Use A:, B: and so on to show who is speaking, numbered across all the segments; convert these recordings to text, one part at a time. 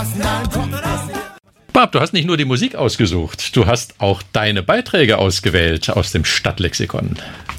A: Barb, du hast nicht nur die Musik ausgesucht, du hast auch deine Beiträge ausgewählt aus dem Stadtlexikon.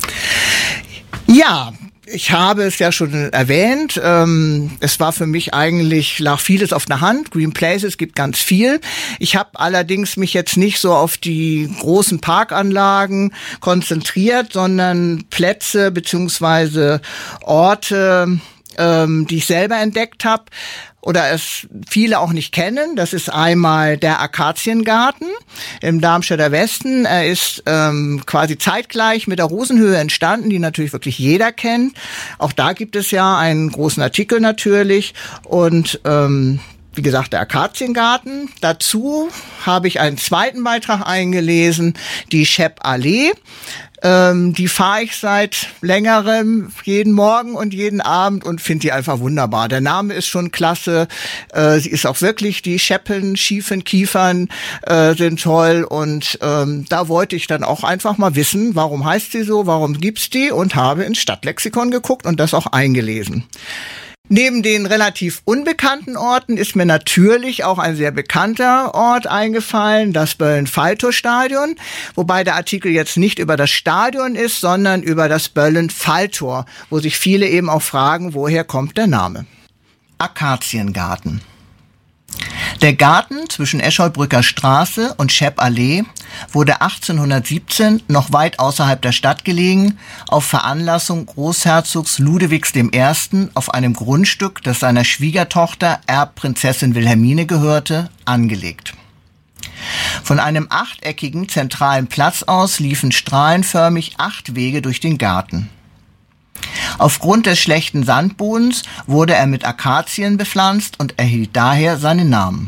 B: Ja, ich habe es ja schon erwähnt. Es war für mich eigentlich, lag vieles auf der Hand. Green Places gibt ganz viel. Ich habe allerdings mich jetzt nicht so auf die großen Parkanlagen konzentriert, sondern Plätze beziehungsweise Orte, die ich selber entdeckt habe oder es viele auch nicht kennen. Das ist einmal der Akaziengarten im Darmstädter Westen. Er ist quasi zeitgleich mit der Rosenhöhe entstanden, die natürlich wirklich jeder kennt. Auch da gibt es ja einen großen Artikel natürlich und wie gesagt, der Akaziengarten. Dazu habe ich einen zweiten Beitrag eingelesen, die Schepp-Allee. Die fahre ich seit längerem jeden Morgen und jeden Abend und finde die einfach wunderbar. Der Name ist schon klasse. Sie ist auch wirklich, die Scheppen, schiefen Kiefern sind toll und da wollte ich dann auch einfach mal wissen, warum heißt sie so, warum gibt's die und habe ins Stadtlexikon geguckt und das auch eingelesen. Neben den relativ unbekannten Orten ist mir natürlich auch ein sehr bekannter Ort eingefallen, das Böllen-Falltor-Stadion, wobei der Artikel jetzt nicht über das Stadion ist, sondern über das Böllen-Falltor, wo sich viele eben auch fragen, woher kommt der Name. Akaziengarten. Der Garten zwischen Escholbrücker Straße und Schepp-Allee wurde 1817 noch weit außerhalb der Stadt gelegen, auf Veranlassung Großherzogs Ludewigs I. auf einem Grundstück, das seiner Schwiegertochter Erbprinzessin Wilhelmine gehörte, angelegt. Von einem achteckigen zentralen Platz aus liefen strahlenförmig 8 Wege durch den Garten. Aufgrund des schlechten Sandbodens wurde er mit Akazien bepflanzt und erhielt daher seinen Namen.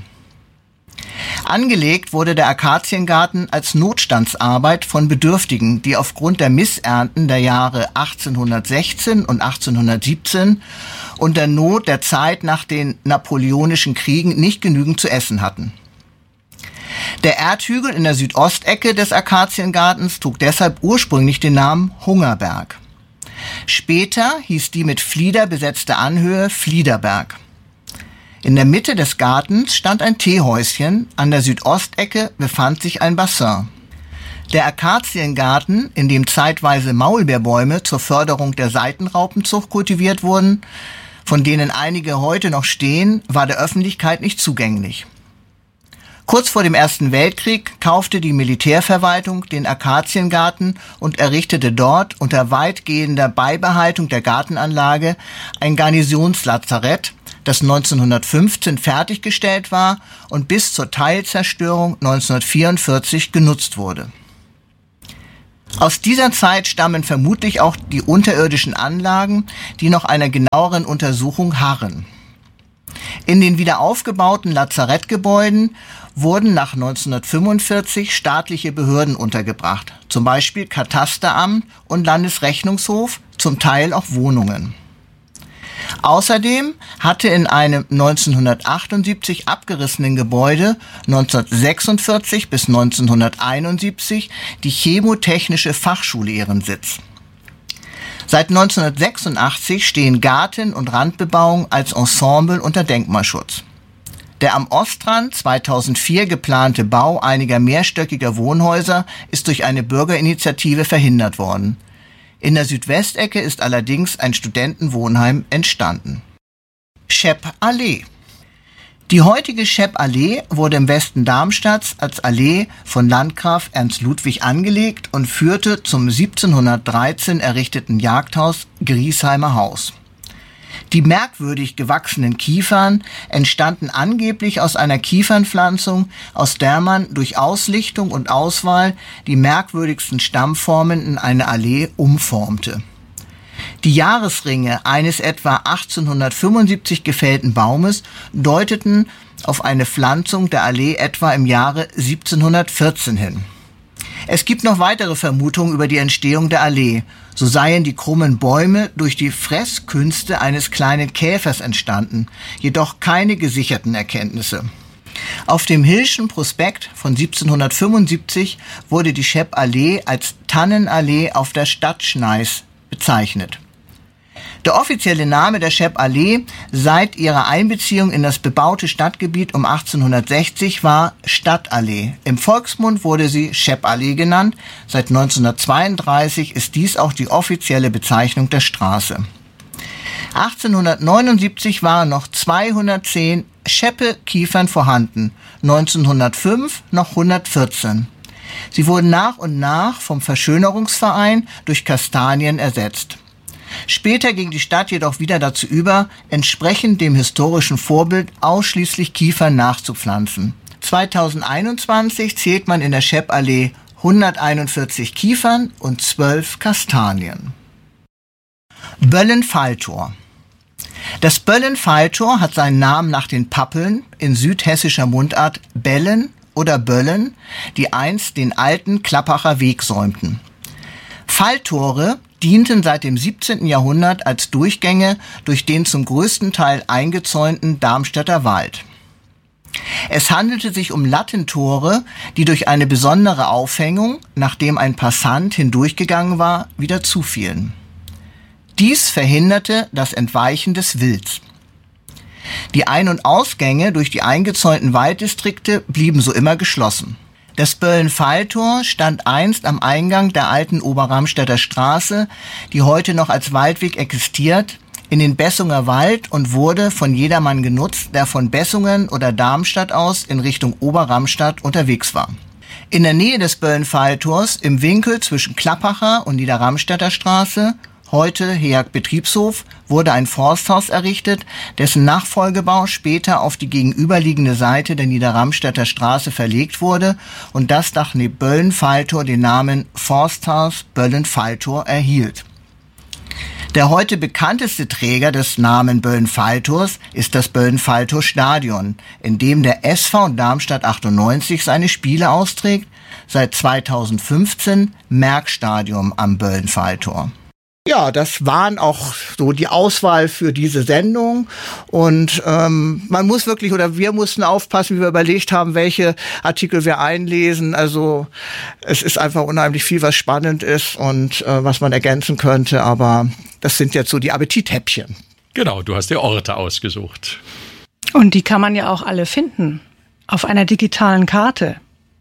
B: Angelegt wurde der Akaziengarten als Notstandsarbeit von Bedürftigen, die aufgrund der Missernten der Jahre 1816 und 1817 und der Not der Zeit nach den napoleonischen Kriegen nicht genügend zu essen hatten. Der Erdhügel in der Südostecke des Akaziengartens trug deshalb ursprünglich den Namen Hungerberg. Später hieß die mit Flieder besetzte Anhöhe Fliederberg. In der Mitte des Gartens stand ein Teehäuschen, an der Südostecke befand sich ein Bassin. Der Akaziengarten, in dem zeitweise Maulbeerbäume zur Förderung der Seitenraupenzucht kultiviert wurden, von denen einige heute noch stehen, war der Öffentlichkeit nicht zugänglich. Kurz vor dem Ersten Weltkrieg kaufte die Militärverwaltung den Akaziengarten und errichtete dort unter weitgehender Beibehaltung der Gartenanlage ein Garnisonslazarett, das 1915 fertiggestellt war und bis zur Teilzerstörung 1944 genutzt wurde. Aus dieser Zeit stammen vermutlich auch die unterirdischen Anlagen, die noch einer genaueren Untersuchung harren. In den wieder aufgebauten Lazarettgebäuden wurden nach 1945 staatliche Behörden untergebracht, zum Beispiel Katasteramt und Landesrechnungshof, zum Teil auch Wohnungen. Außerdem hatte in einem 1978 abgerissenen Gebäude 1946 bis 1971 die Chemotechnische Fachschule ihren Sitz. Seit 1986 stehen Garten und Randbebauung als Ensemble unter Denkmalschutz. Der am Ostrand 2004 geplante Bau einiger mehrstöckiger Wohnhäuser ist durch eine Bürgerinitiative verhindert worden. In der Südwestecke ist allerdings ein Studentenwohnheim entstanden. Schepp-Allee. Die heutige Schepp-Allee wurde im Westen Darmstadts als Allee von Landgraf Ernst Ludwig angelegt und führte zum 1713 errichteten Jagdhaus Griesheimer Haus. Die merkwürdig gewachsenen Kiefern entstanden angeblich aus einer Kiefernpflanzung, aus der man durch Auslichtung und Auswahl die merkwürdigsten Stammformen in eine Allee umformte. Die Jahresringe eines etwa 1875 gefällten Baumes deuteten auf eine Pflanzung der Allee etwa im Jahre 1714 hin. Es gibt noch weitere Vermutungen über die Entstehung der Allee. So seien die krummen Bäume durch die Fresskünste eines kleinen Käfers entstanden, jedoch keine gesicherten Erkenntnisse. Auf dem Hilschen Prospekt von 1775 wurde die Schepp-Allee als Tannenallee auf der Stadt Schneis bezeichnet. Der offizielle Name der Schepp-Allee seit ihrer Einbeziehung in das bebaute Stadtgebiet um 1860 war Stadtallee. Im Volksmund wurde sie Schepp-Allee genannt. Seit 1932 ist dies auch die offizielle Bezeichnung der Straße. 1879 waren noch 210 Scheppe-Kiefern vorhanden, 1905 noch 114. Sie wurden nach und nach vom Verschönerungsverein durch Kastanien ersetzt. Später ging die Stadt jedoch wieder dazu über, entsprechend dem historischen Vorbild ausschließlich Kiefern nachzupflanzen. 2021 zählt man in der Schepp-Allee 141 Kiefern und 12 Kastanien. Böllen-Falltor. Das Böllen-Falltor hat seinen Namen nach den Pappeln, in südhessischer Mundart Bellen oder Böllen, die einst den alten Klappacher Weg säumten. Falltore dienten seit dem 17. Jahrhundert als Durchgänge durch den zum größten Teil eingezäunten Darmstädter Wald. Es handelte sich um Lattentore, die durch eine besondere Aufhängung, nachdem ein Passant hindurchgegangen war, wieder zufielen. Dies verhinderte das Entweichen des Wilds. Die Ein- und Ausgänge durch die eingezäunten Walddistrikte blieben so immer geschlossen. Das Böllen-Falltor stand einst am Eingang der alten Oberramstädter Straße, die heute noch als Waldweg existiert, in den Bessunger Wald und wurde von jedermann genutzt, der von Bessungen oder Darmstadt aus in Richtung Oberramstadt unterwegs war. In der Nähe des Böllen-Falltors, im Winkel zwischen Klappacher und Niederramstädter Straße, heute HEAG-Betriebshof, wurde ein Forsthaus errichtet, dessen Nachfolgebau später auf die gegenüberliegende Seite der Niederramstädter Straße verlegt wurde und das nach dem Böllen-Falltor den Namen Forsthaus Böllen-Falltor erhielt. Der heute bekannteste Träger des Namen Böllen-Falltors ist das Böllen-Falltor-Stadion, in dem der SV Darmstadt 98 seine Spiele austrägt, seit 2015 Merckstadion am Böllen-Falltor. Ja, das waren auch so die Auswahl für diese Sendung und man muss wirklich oder wir mussten aufpassen, wie wir überlegt haben, welche Artikel wir einlesen. Also es ist einfach unheimlich viel, was spannend ist und was man ergänzen könnte, aber das sind jetzt so die Appetithäppchen.
A: Genau, du hast dir Orte ausgesucht.
C: Und die kann man ja auch alle finden auf einer digitalen Karte.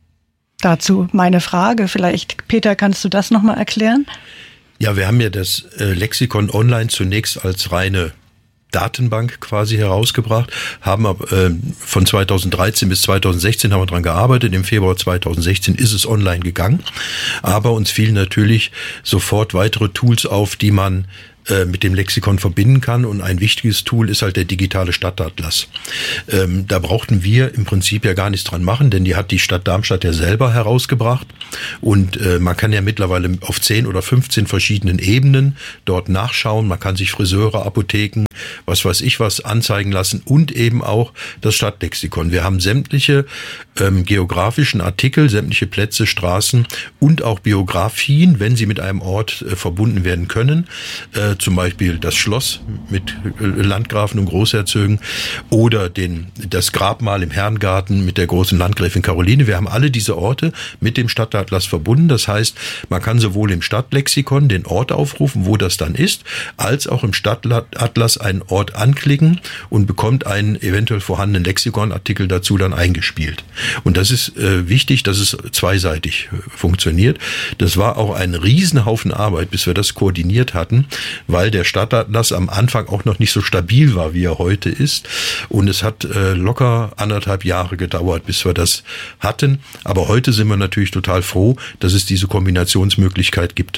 C: Dazu meine Frage, vielleicht Peter, kannst du das nochmal erklären?
D: Ja, wir haben ja das Lexikon online zunächst als reine Datenbank quasi herausgebracht, haben von 2013 bis 2016 haben wir dran gearbeitet. Im Februar 2016 ist es online gegangen, aber uns fielen natürlich sofort weitere Tools auf, die man mit dem Lexikon verbinden kann. Und ein wichtiges Tool ist halt der digitale Stadtatlas. Da brauchten wir im Prinzip ja gar nichts dran machen, denn die hat die Stadt Darmstadt ja selber herausgebracht. Und man kann ja mittlerweile auf 10 oder 15 verschiedenen Ebenen dort nachschauen. Man kann sich Friseure, Apotheken, was weiß ich was anzeigen lassen und eben auch das Stadtlexikon. Wir haben sämtliche geografischen Artikel, sämtliche Plätze, Straßen und auch Biografien, wenn sie mit einem Ort verbunden werden können. Zum Beispiel das Schloss mit Landgrafen und Großherzögen oder das Grabmal im Herrengarten mit der großen Landgräfin Caroline. Wir haben alle diese Orte mit dem Stadtatlas verbunden. Das heißt, man kann sowohl im Stadtlexikon den Ort aufrufen, wo das dann ist, als auch im Stadtatlas einen Ort anklicken und bekommt einen eventuell vorhandenen Lexikonartikel dazu dann eingespielt. Und das ist wichtig, dass es zweiseitig funktioniert. Das war auch ein Riesenhaufen Arbeit, bis wir das koordiniert hatten, weil der Stadtatlas am Anfang auch noch nicht so stabil war, wie er heute ist. Und es hat locker 1,5 Jahre gedauert, bis wir das hatten. Aber heute sind wir natürlich total froh, dass es diese Kombinationsmöglichkeit gibt.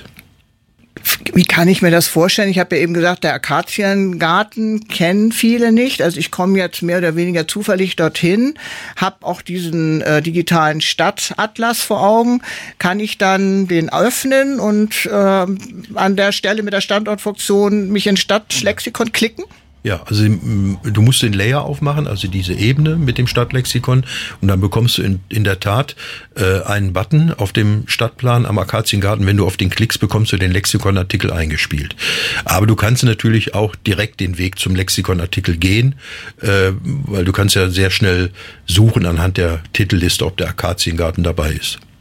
B: Wie kann ich mir das vorstellen? Ich habe ja eben gesagt, der Akaziengarten kennen viele nicht. Also ich komme jetzt mehr oder weniger zufällig dorthin, habe auch diesen digitalen Stadtatlas vor Augen. Kann ich dann den öffnen und an der Stelle mit der Standortfunktion mich in Stadtlexikon klicken?
D: Ja, also du musst den Layer aufmachen, also diese Ebene mit dem Stadtlexikon und dann bekommst du in der Tat einen Button auf dem Stadtplan am Akaziengarten. Wenn du auf den klickst, bekommst du den Lexikonartikel eingespielt. Aber du kannst natürlich auch direkt den Weg zum Lexikonartikel gehen, weil du kannst ja sehr schnell suchen anhand der Titelliste, ob der Akaziengarten dabei ist.